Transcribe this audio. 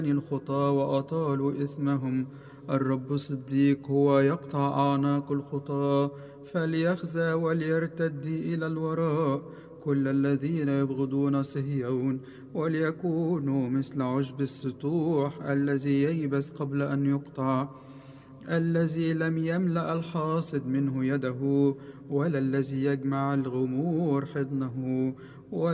الخطى وأطالوا إثمهم. الرب صديق هو يقطع أعناق الخطى، فليخزى وليرتد إلى الوراء كل الذين يبغضون صهيون، وليكونوا مثل عشب السطوح الذي ييبس قبل أن يقطع، الذي لم يملأ الحاصد منه يده، ولا الذي يجمع الغمور حضنه،